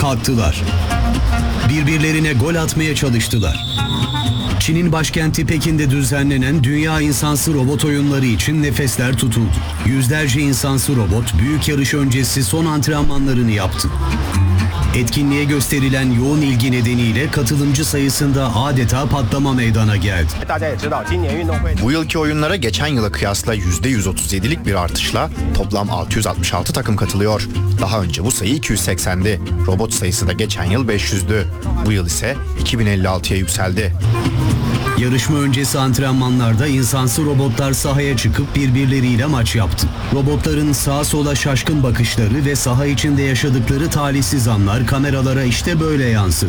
kalktılar. Birbirlerine gol atmaya çalıştılar. Çin'in başkenti Pekin'de düzenlenen Dünya İnsansı Robot Oyunları için nefesler tutuldu. Yüzlerce insansı robot büyük yarış öncesi son antrenmanlarını yaptı. Etkinliğe gösterilen yoğun ilgi nedeniyle katılımcı sayısında adeta patlama meydana geldi. Bu yılki oyunlara geçen yıla kıyasla %137'lik bir artışla toplam 666 takım katılıyor. Daha önce bu sayı 280'di. Robot sayısı da geçen yıl 500'dü. Bu yıl ise 2056'ya yükseldi. Yarışma öncesi antrenmanlarda insansı robotlar sahaya çıkıp birbirleriyle maç yaptı. Robotların sağa sola şaşkın bakışları ve saha içinde yaşadıkları talihsiz anlar kameralara işte böyle yansıdı.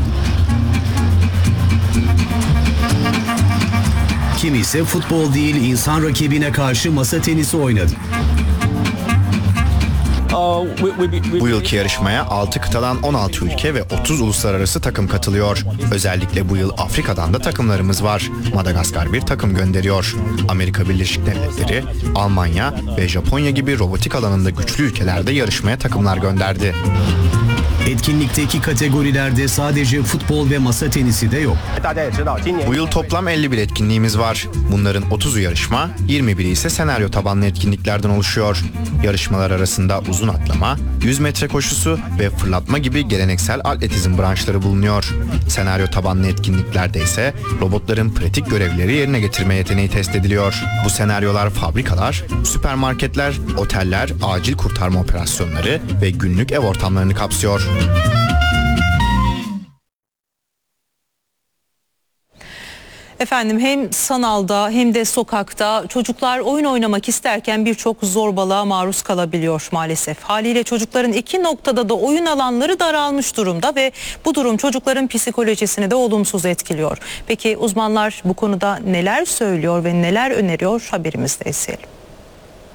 Kimi ise futbol değil insan rakibine karşı masa tenisi oynadı. Bu yılki yarışmaya 6 kıtadan 16 ülke ve 30 uluslararası takım katılıyor. Özellikle bu yıl Afrika'dan da takımlarımız var. Madagaskar bir takım gönderiyor. Amerika Birleşik Devletleri, Almanya ve Japonya gibi robotik alanında güçlü ülkelerde yarışmaya takımlar gönderdi. Etkinlikteki kategorilerde sadece futbol ve masa tenisi de yok. Bu yıl toplam 51 etkinliğimiz var. Bunların 30'u yarışma, 21'i ise senaryo tabanlı etkinliklerden oluşuyor. Yarışmalar arasında uzun atlama, 100 metre koşusu ve fırlatma gibi geleneksel atletizm branşları bulunuyor. Senaryo tabanlı etkinliklerde ise robotların pratik görevleri yerine getirme yeteneği test ediliyor. Bu senaryolar fabrikalar, süpermarketler, oteller, acil kurtarma operasyonları ve günlük ev ortamlarını kapsıyor. Efendim hem sanalda hem de sokakta çocuklar oyun oynamak isterken birçok zorbalığa maruz kalabiliyor maalesef. Haliyle çocukların iki noktada da oyun alanları daralmış durumda ve bu durum çocukların psikolojisini de olumsuz etkiliyor. Peki uzmanlar bu konuda neler söylüyor ve neler öneriyor, haberimizde izleyelim.